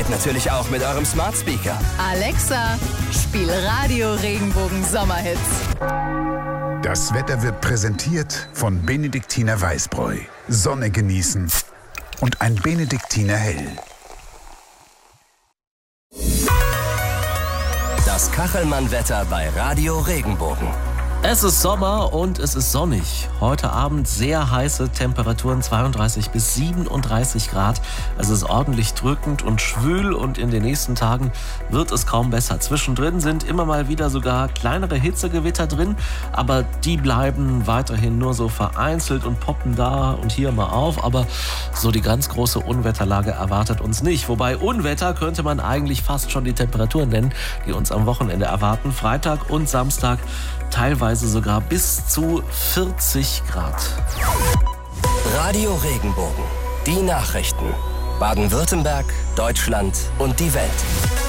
Und natürlich auch mit eurem Smart Speaker. Alexa, spiel Radio Regenbogen Sommerhits. Das Wetter wird präsentiert von Benediktiner Weißbräu. Sonne genießen und ein Benediktiner Hell. Das Kachelmann-Wetter bei Radio Regenbogen. Es ist Sommer und es ist sonnig. Heute Abend sehr heiße Temperaturen, 32 bis 37 Grad. Es ist ordentlich drückend und schwül und in den nächsten Tagen wird es kaum besser. Zwischendrin sind immer mal wieder sogar kleinere Hitzegewitter drin, aber die bleiben weiterhin nur so vereinzelt und poppen da und hier mal auf. Aber so die ganz große Unwetterlage erwartet uns nicht. Wobei Unwetter könnte man eigentlich fast schon die Temperaturen nennen, die uns am Wochenende erwarten. Freitag und Samstag teilweise sogar bis zu 40 Grad. Radio Regenbogen. Die Nachrichten. Baden-Württemberg, Deutschland und die Welt.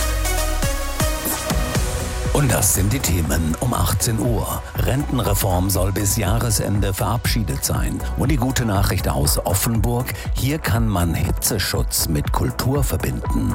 Und das sind die Themen um 18 Uhr. Rentenreform soll bis Jahresende verabschiedet sein. Und die gute Nachricht aus Offenburg: Hier kann man Hitzeschutz mit Kultur verbinden.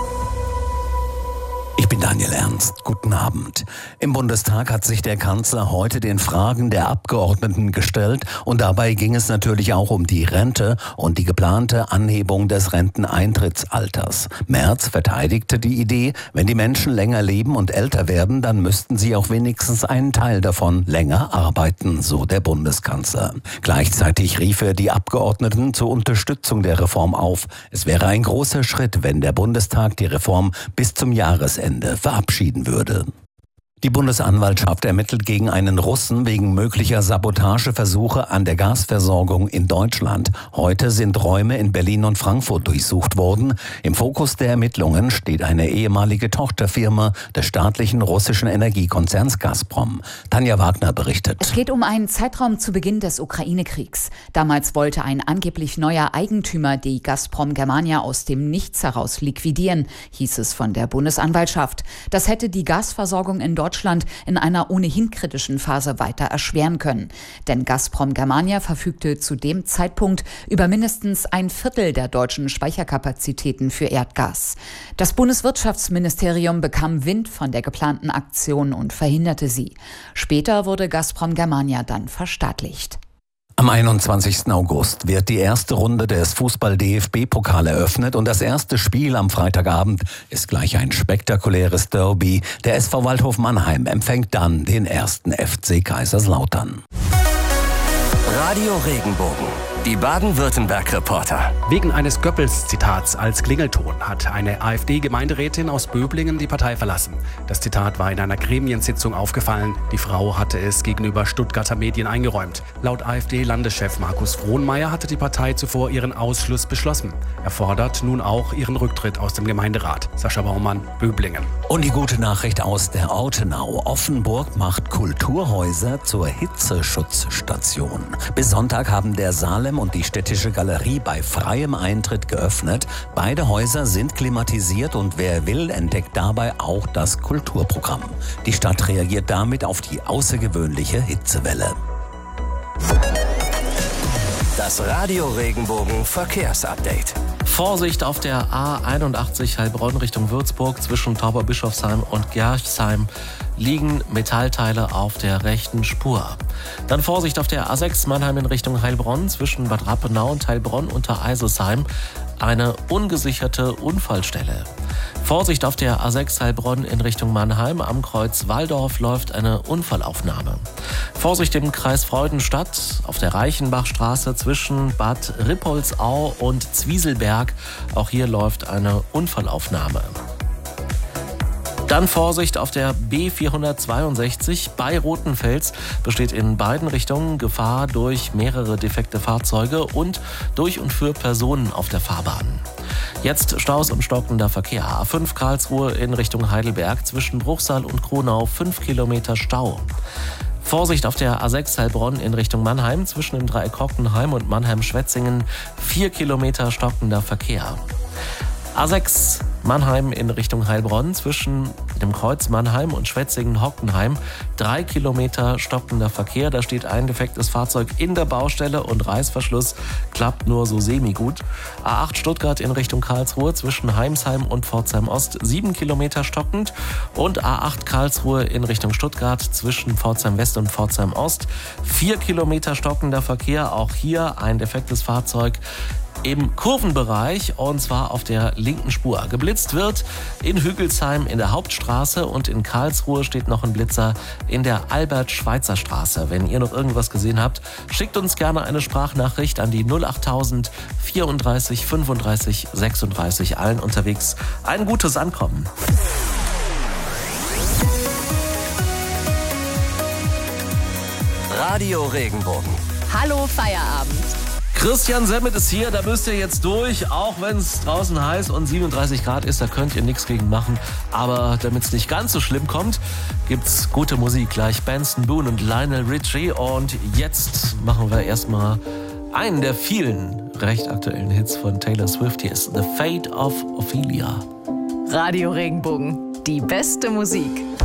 Ich bin Daniel Ernst. Guten Abend. Im Bundestag hat sich der Kanzler heute den Fragen der Abgeordneten gestellt und dabei ging es natürlich auch um die Rente und die geplante Anhebung des Renteneintrittsalters. Merz verteidigte die Idee, wenn die Menschen länger leben und älter werden, dann müssten sie auch wenigstens einen Teil davon länger arbeiten, so der Bundeskanzler. Gleichzeitig rief er die Abgeordneten zur Unterstützung der Reform auf. Es wäre ein großer Schritt, wenn der Bundestag die Reform bis zum Jahresende verabschieden würde. Die Bundesanwaltschaft ermittelt gegen einen Russen wegen möglicher Sabotageversuche an der Gasversorgung in Deutschland. Heute sind Räume in Berlin und Frankfurt durchsucht worden. Im Fokus der Ermittlungen steht eine ehemalige Tochterfirma des staatlichen russischen Energiekonzerns Gazprom. Tanja Wagner berichtet. Es geht um einen Zeitraum zu Beginn des Ukraine-Kriegs. Damals wollte ein angeblich neuer Eigentümer die Gazprom Germania aus dem Nichts heraus liquidieren, hieß es von der Bundesanwaltschaft. Das hätte die Gasversorgung in Deutschland in einer ohnehin kritischen Phase weiter erschweren können. Denn Gazprom Germania verfügte zu dem Zeitpunkt über mindestens ein Viertel der deutschen Speicherkapazitäten für Erdgas. Das Bundeswirtschaftsministerium bekam Wind von der geplanten Aktion und verhinderte sie. Später wurde Gazprom Germania dann verstaatlicht. Am 21. August wird die erste Runde des Fußball-DFB-Pokal eröffnet und das erste Spiel am Freitagabend ist gleich ein spektakuläres Derby. Der SV Waldhof Mannheim empfängt dann den ersten FC Kaiserslautern. Radio Regenbogen. Die Baden-Württemberg-Reporter. Wegen eines Goebbels-Zitats als Klingelton hat eine AfD-Gemeinderätin aus Böblingen die Partei verlassen. Das Zitat war in einer Gremiensitzung aufgefallen. Die Frau hatte es gegenüber Stuttgarter Medien eingeräumt. Laut AfD-Landeschef Markus Frohnmeier hatte die Partei zuvor ihren Ausschluss beschlossen. Er fordert nun auch ihren Rücktritt aus dem Gemeinderat. Sascha Baumann, Böblingen. Und die gute Nachricht aus der Ortenau. Offenburg macht Kulturhäuser zur Hitzeschutzstation. Bis Sonntag haben der Salem und die Städtische Galerie bei freiem Eintritt geöffnet. Beide Häuser sind klimatisiert und wer will, entdeckt dabei auch das Kulturprogramm. Die Stadt reagiert damit auf die außergewöhnliche Hitzewelle. Das Radio Regenbogen Verkehrsupdate. Vorsicht auf der A81 Heilbronn Richtung Würzburg. Zwischen Tauberbischofsheim und Gerchsheim liegen Metallteile auf der rechten Spur. Dann Vorsicht auf der A6 Mannheim in Richtung Heilbronn. Zwischen Bad Rappenau und Heilbronn unter Eisesheim eine ungesicherte Unfallstelle. Vorsicht auf der A6 Heilbronn in Richtung Mannheim. Am Kreuz Walldorf läuft eine Unfallaufnahme. Vorsicht im Kreis Freudenstadt auf der Reichenbachstraße zwischen Bad Rippoldsau und Zwieselberg. Auch hier läuft eine Unfallaufnahme. Dann Vorsicht auf der B462 bei Rothenfels. Besteht in beiden Richtungen Gefahr durch mehrere defekte Fahrzeuge und durch und für Personen auf der Fahrbahn. Jetzt Staus und stockender Verkehr. A5 Karlsruhe in Richtung Heidelberg. Zwischen Bruchsal und Kronau 5 Kilometer Stau. Vorsicht auf der A6 Heilbronn in Richtung Mannheim. Zwischen dem Dreieck Hockenheim und Mannheim-Schwetzingen 4 Kilometer stockender Verkehr. A6 Mannheim in Richtung Heilbronn zwischen dem Kreuz Mannheim und Schwetzingen-Hockenheim. 3 Kilometer stockender Verkehr. Da steht ein defektes Fahrzeug in der Baustelle und Reißverschluss klappt nur so semi-gut. A8 Stuttgart in Richtung Karlsruhe zwischen Heimsheim und Pforzheim Ost 7 Kilometer stockend. Und A8 Karlsruhe in Richtung Stuttgart zwischen Pforzheim West und Pforzheim Ost 4 Kilometer stockender Verkehr. Auch hier ein defektes Fahrzeug im Kurvenbereich und zwar auf der linken Spur. Geblitzt wird in Hügelsheim in der Hauptstraße und in Karlsruhe steht noch ein Blitzer in der Albert-Schweitzer-Straße. Wenn ihr noch irgendwas gesehen habt, schickt uns gerne eine Sprachnachricht an die 08000 34 35 36. Allen unterwegs ein gutes Ankommen. Radio Regenbogen. Hallo Feierabend. Christian Semmet ist hier, da müsst ihr jetzt durch, auch wenn es draußen heiß und 37 Grad ist, da könnt ihr nichts gegen machen. Aber damit es nicht ganz so schlimm kommt, gibt's gute Musik, gleich Benson Boone und Lionel Richie. Und jetzt machen wir erstmal einen der vielen recht aktuellen Hits von Taylor Swift. Hier ist The Fate of Ophelia. Radio Regenbogen, die beste Musik.